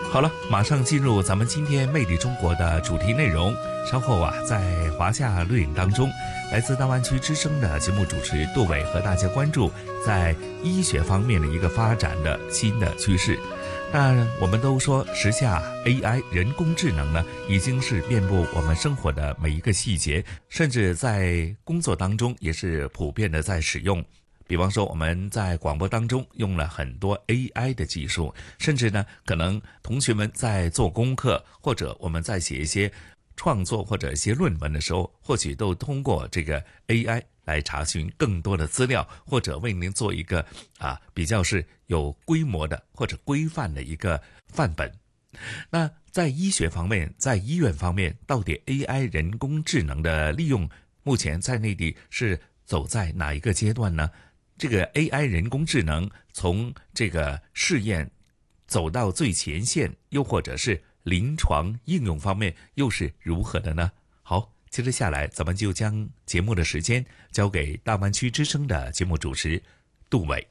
好了，马上进入咱们今天魅力中国的主题内容。稍后在华夏掠影当中，来自大湾区之声的节目主持杜伟和大家关注在医学方面的一个发展的新的趋势。那我们都说时下 AI 人工智能呢，已经是遍布我们生活的每一个细节，甚至在工作当中也是普遍的在使用。比方说我们在广播当中用了很多 AI 的技术，甚至呢可能同学们在做功课，或者我们在写一些创作或者一些论文的时候，或许都通过这个 AI 来查询更多的资料，或者为您做一个比较是有规模的或者规范的一个范本。那在医学方面，在医院方面，到底 AI 人工智能的利用目前在内地是走在哪一个阶段呢？这个 AI 人工智能从这个试验走到最前线，又或者是临床应用方面又是如何的呢？好，接着下来咱们就将节目的时间交给大湾区之声的节目主持杜伟。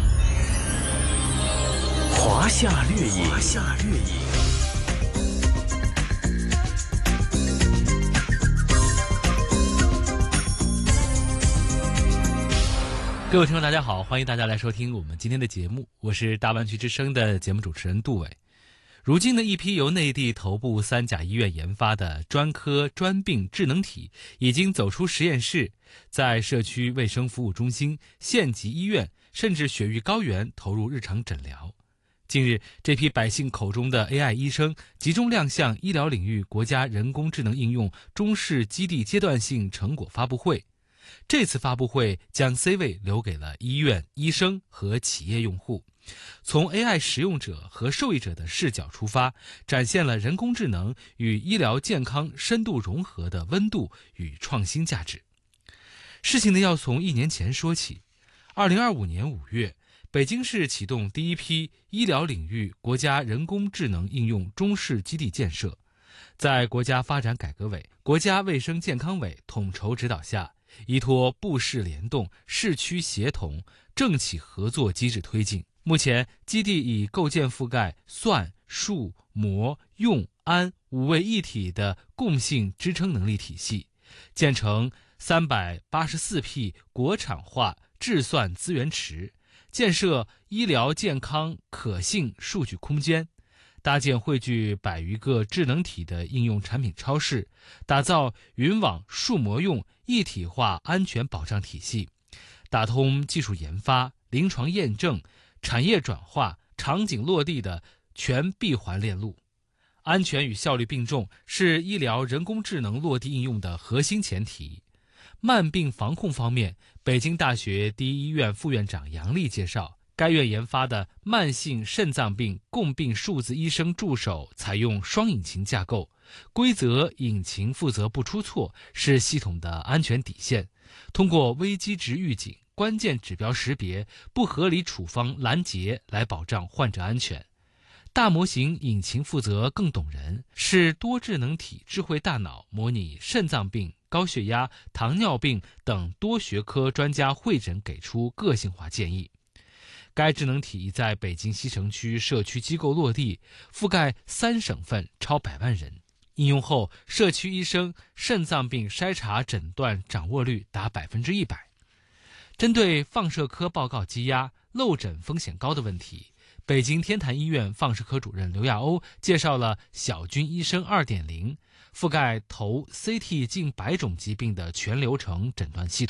华夏掠影， 各位听众大家好，欢迎大家来收听我们今天的节目，我是大湾区之声的节目主持人杜伟。如今的一批由内地头部3甲医院研发的专科专病智能体已经走出实验室，在社区卫生服务中心、县级医院甚至雪域高原投入日常诊疗。近日，这批百姓口中的 AI 医生集中亮相医疗领域国家人工智能应用中试基地阶段性成果发布会。这次发布会将 C 位留给了医院、医生和企业用户，从 AI 使用者和受益者的视角出发，展现了人工智能与医疗健康深度融合的温度与创新价值。事情呢要从1年前说起。2025年5月，北京市启动第一批医疗领域国家人工智能应用中试基地建设，在国家发展改革委、国家卫生健康委统筹指导下，依托部市联动、市区协同、政企合作机制推进。目前，基地已构建覆盖算、术、模、用、安5位一体的共性支撑能力体系，建成384批国产化智算资源池，建设医疗健康可信数据空间，搭建汇聚100余个智能体的应用产品超市，打造云网数模用一体化安全保障体系，打通技术研发、临床验证、产业转化、场景落地的全闭环链路。安全与效率并重是医疗人工智能落地应用的核心前提。慢病防控方面，北京大学第一医院副院长杨丽介绍，该院研发的慢性肾脏病共病数字医生助手采用双引擎架构，规则引擎负责不出错是系统的安全底线，通过危机值预警、关键指标识别、不合理处方拦截来保障患者安全。大模型引擎负责更懂人，是多智能体智慧大脑模拟肾脏病、高血压、糖尿病等多学科专家会诊，给出个性化建议。该智能体在北京西城区社区机构落地，覆盖3省份，超100万人。应用后，社区医生肾脏病筛查诊断掌握率达100%。针对放射科报告积压、漏诊风险高的问题，北京天坛医院放射科主任刘亚欧介绍了小军医生 2.0， 覆盖头 CT 近100种疾病的全流程诊断系统。